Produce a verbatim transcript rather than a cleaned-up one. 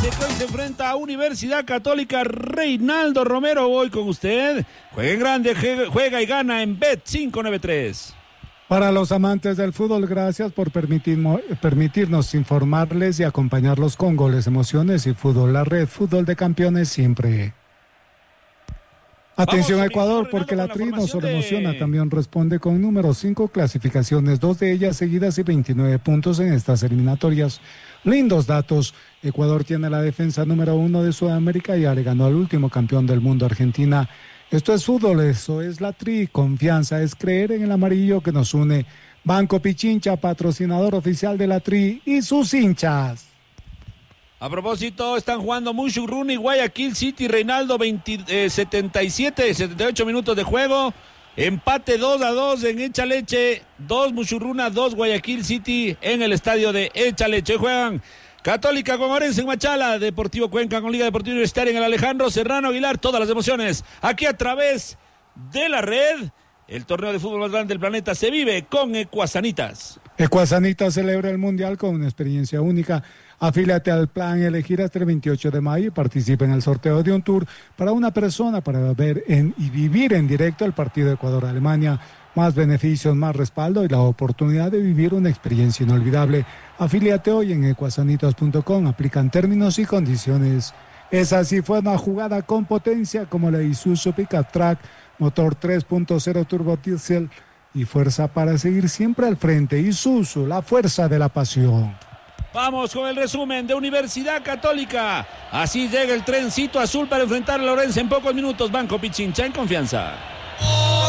que hoy se enfrenta a Universidad Católica. Reinaldo Romero, voy con usted. Juega en grande, juega y gana en Bet cinco nueve tres. Para los amantes del fútbol, gracias por permitirnos, permitirnos informarles y acompañarlos con goles, emociones y fútbol. La red Fútbol de Campeones siempre. Atención a Ecuador, porque la Tri no solo emociona, también responde con número cinco clasificaciones, dos de ellas seguidas y veintinueve puntos en estas eliminatorias. Lindos datos. Ecuador tiene la defensa número uno de Sudamérica y ya le ganó al último campeón del mundo, Argentina. Esto es fútbol, eso es la Tri. Confianza es creer en el amarillo que nos une. Banco Pichincha, patrocinador oficial de la Tri y sus hinchas. A propósito, están jugando Mushurruna y Guayaquil City. Reinaldo, veinte, eh, setenta y siete, setenta y ocho minutos de juego. Empate dos a dos en Echaleche. dos Mushurruna, dos Guayaquil City en el estadio de Echaleche. Hoy juegan Católica con Orense en Machala, Deportivo Cuenca con Liga Deportiva Universitaria en el Alejandro Serrano Aguilar. Todas las emociones aquí a través de la red. El torneo de fútbol más grande del planeta se vive con Ecuasanitas. Ecuasanitas celebra el Mundial con una experiencia única. Afíliate al plan Elegir hasta el veintiocho de mayo y participa en el sorteo de un tour para una persona para ver en, y vivir en directo el partido Ecuador-Alemania. Más beneficios, más respaldo y la oportunidad de vivir una experiencia inolvidable. Afíliate hoy en ecuasanitas punto com. Aplican términos y condiciones. Esa sí fue una jugada con potencia como la Isuzu Pickup Track, motor tres punto cero turbo diesel y fuerza para seguir siempre al frente. Isuzu, la fuerza de la pasión. Vamos con el resumen de Universidad Católica. Así llega el trencito azul para enfrentar a Lorenzo en pocos minutos. Banco Pichincha en confianza.